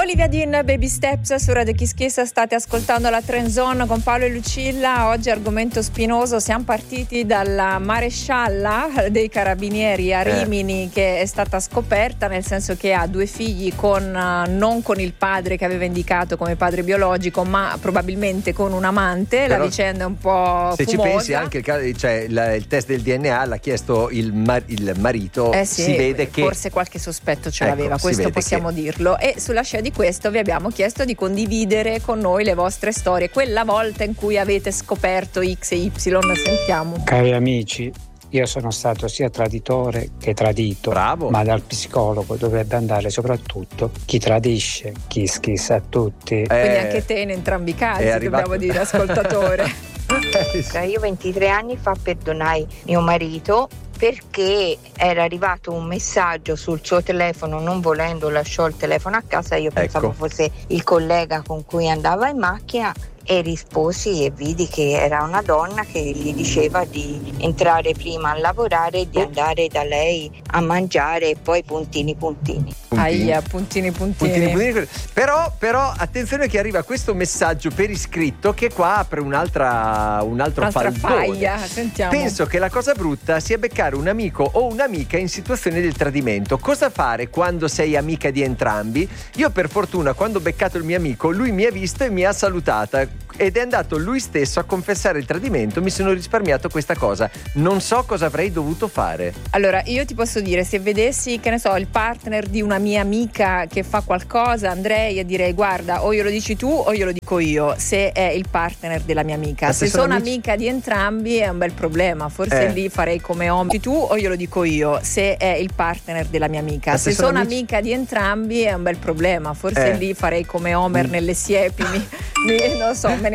Olivia Dean, Baby Steps su Radio Kiss Kiss, state ascoltando la Trend Zone con Paolo e Lucilla. Oggi argomento spinoso, siamo partiti dalla marescialla dei carabinieri a Rimini che è stata scoperta, nel senso che ha 2 figli non con il padre che aveva indicato come padre biologico, ma probabilmente con un amante. Però la vicenda è un po' se fumosa. ci pensi anche il test del DNA l'ha chiesto il marito, sì, si vede che forse qualche sospetto ce l'aveva, questo possiamo dirlo. E sulla scia di questo vi abbiamo chiesto di condividere con noi le vostre storie, quella volta in cui avete scoperto X e Y. Sentiamo. Cari amici, io sono stato sia traditore che tradito. Bravo. Ma dal psicologo dovrebbe andare soprattutto chi tradisce. Kiss kiss a tutti. Quindi anche te in entrambi i casi, dobbiamo dire, ascoltatore. Io 23 anni fa perdonai mio marito perché era arrivato un messaggio sul suo telefono, non volendo lasciò il telefono a casa. Io pensavo fosse il collega con cui andava in macchina e risposi e vidi che era una donna che gli diceva di entrare prima a lavorare e di andare da lei a mangiare e poi puntini. Ahia, puntini. Però attenzione che arriva questo messaggio per iscritto che qua apre un altro faldone. Faglia, sentiamo. Penso che la cosa brutta sia beccare un amico o un'amica in situazione del tradimento. Cosa fare quando sei amica di entrambi? Io per fortuna quando ho beccato il mio amico, lui mi ha visto e mi ha salutata ed è andato lui stesso a confessare il tradimento. Mi sono risparmiato questa cosa, non so cosa avrei dovuto fare. Allora io ti posso dire, se vedessi, che ne so, il partner di una mia amica che fa qualcosa, andrei a dire: guarda, o glielo dici tu o glielo dico io, se è il partner della mia amica. Se sono amica di entrambi è un bel problema, forse lì farei come Homer. Tu o glielo dico io, se è il partner della mia amica. Se sono amica di entrambi è un bel problema, forse lì farei come Homer nelle siepi, non so,